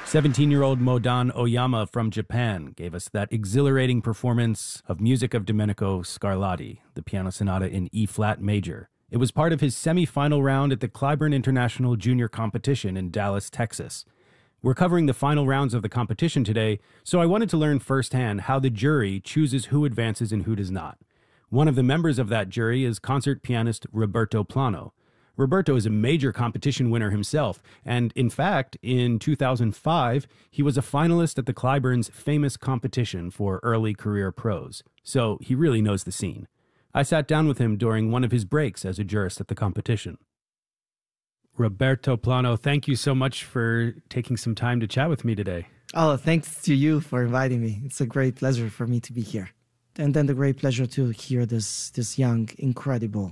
17-year-old Modan Oyama from Japan gave us that exhilarating performance of Music of Domenico Scarlatti, the piano sonata in E-flat major. It was part of his semi-final round at the Clyburn International Junior Competition in Dallas, Texas. We're covering the final rounds of the competition today, so I wanted to learn firsthand how the jury chooses who advances and who does not. One of the members of that jury is concert pianist Roberto Plano. Roberto is a major competition winner himself, and in fact, in 2005, he was a finalist at the Clyburn's famous competition for early career pros, so he really knows the scene. I sat down with him during one of his breaks as a jurist at the competition. Roberto Plano, thank you so much for taking some time to chat with me today. Oh, thanks to you for inviting me. It's a great pleasure for me to be here. And then the great pleasure to hear this young, incredible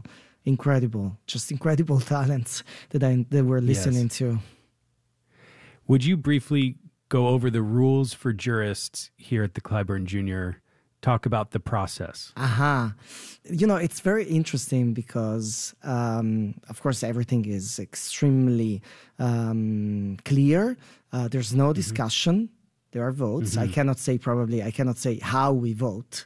talents that we're listening to. Would you briefly go over the rules for jurists here at the Clyburn Junior? Talk about the process. It's very interesting because, of course, everything is extremely clear. There's no discussion. There are votes. I cannot say how we vote.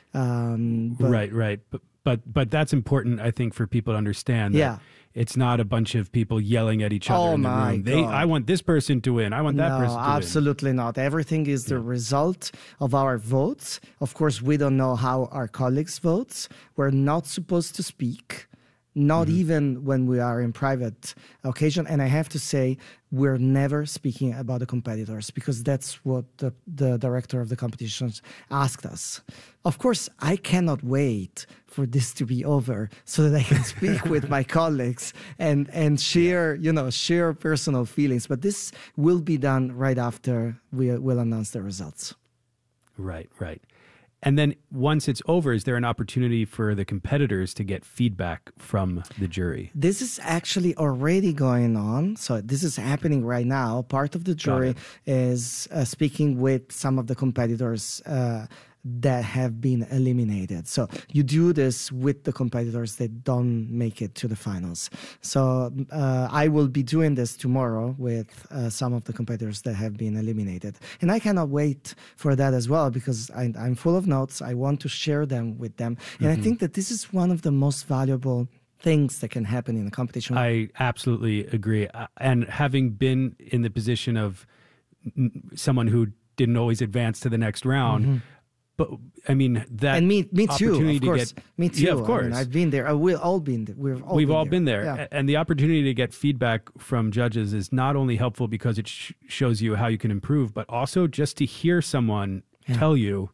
Right. But that's important, I think, for people to understand that it's not a bunch of people yelling at each other in the room. God. I want this person to win. I want that person to win. No, absolutely not. Everything is the result of our votes. Of course, we don't know how our colleagues vote. We're not supposed to speak, not even when we are in private occasion. And I have to say, we're never speaking about the competitors because that's what the director of the competitions asked us. Of course, I cannot wait for this to be over so that I can speak with my colleagues and share personal feelings. But this will be done right after we will announce the results. Right. And then once it's over, is there an opportunity for the competitors to get feedback from the jury? This is actually already going on. So this is happening right now. Part of the jury is speaking with some of the competitors that have been eliminated. So you do this with the competitors that don't make it to the finals. So I will be doing this tomorrow with some of the competitors that have been eliminated. And I cannot wait for that as well because I'm full of notes. I want to share them with them. And I think that this is one of the most valuable things that can happen in a competition. I absolutely agree. And having been in the position of someone who didn't always advance to the next round, but I mean that, and me too. Of course, me too. Yeah, of course. I've been there. We've all been there. We've all been there. Yeah. And the opportunity to get feedback from judges is not only helpful because it shows you how you can improve, but also just to hear someone tell you,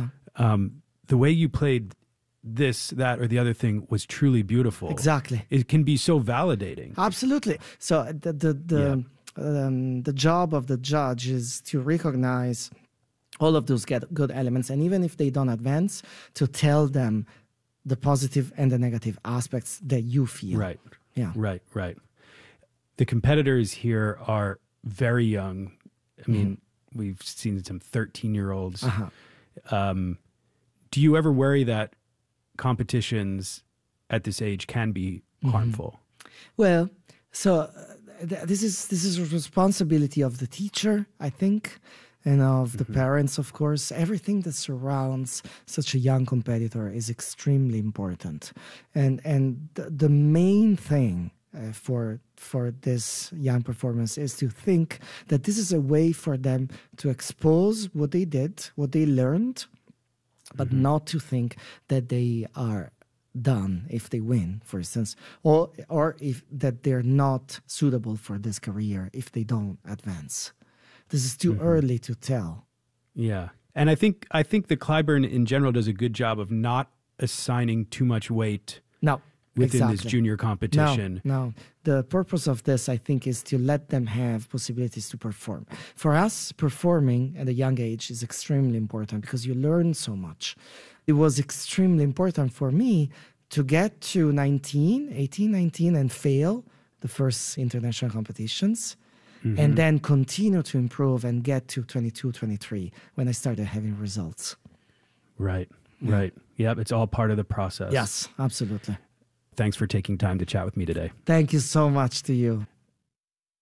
the way you played this, that, or the other thing was truly beautiful. Exactly. It can be so validating. Absolutely. So the job of the judge is to recognize all of those good elements, and even if they don't advance, to tell them the positive and the negative aspects that you feel. Right. Yeah. Right. The competitors here are very young. I mean, we've seen some 13-year-olds. Do you ever worry that competitions at this age can be harmful? Well, so this is a responsibility of the teacher, I think, and of the parents, of course. Everything that surrounds such a young competitor is extremely important. And the main thing for this young performance is to think that this is a way for them to expose what they did, what they learned, but not to think that they are done if they win, for instance, or if that they're not suitable for this career if they don't advance. This is too early to tell. Yeah. And I think the Clyburn in general does a good job of not assigning too much weight within this junior competition. No. The purpose of this, I think, is to let them have possibilities to perform. For us, performing at a young age is extremely important because you learn so much. It was extremely important for me to get to 18, 19, and fail the first international competitions. And then continue to improve and get to 22, 23 when I started having results. Right. Yep, it's all part of the process. Yes, absolutely. Thanks for taking time to chat with me today. Thank you so much to you.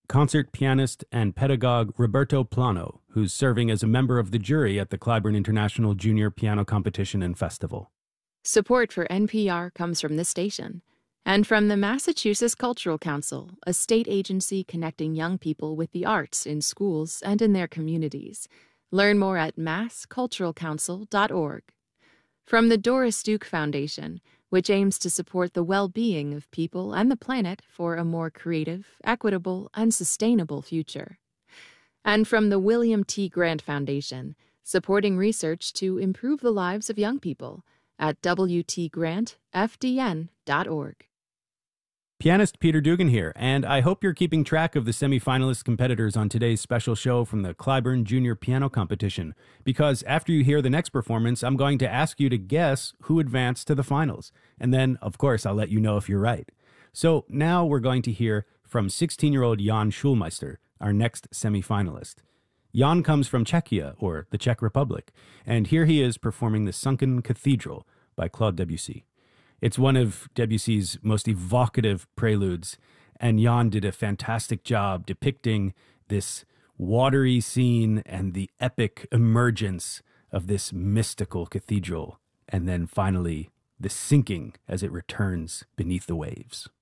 concert pianist and pedagogue Roberto Plano, who's serving as a member of the jury at the Clyburn International Junior Piano Competition and Festival. Support for NPR comes from this station and from the Massachusetts Cultural Council, a state agency connecting young people with the arts in schools and in their communities. Learn more at massculturalcouncil.org. From the Doris Duke Foundation, which aims to support the well-being of people and the planet for a more creative, equitable, and sustainable future. And from the William T. Grant Foundation, supporting research to improve the lives of young people at wtgrantfdn.org. Pianist Peter Dugan here, and I hope you're keeping track of the semifinalist competitors on today's special show from the Clyburn Junior Piano Competition, because after you hear the next performance, I'm going to ask you to guess who advanced to the finals. And then, of course, I'll let you know if you're right. So now we're going to hear from 16-year-old Jan Schulmeister, our next semifinalist. Jan comes from Czechia, or the Czech Republic, and here he is performing The Sunken Cathedral by Claude Debussy. It's one of Debussy's most evocative preludes, and Jan did a fantastic job depicting this watery scene and the epic emergence of this mystical cathedral, and then finally the sinking as it returns beneath the waves.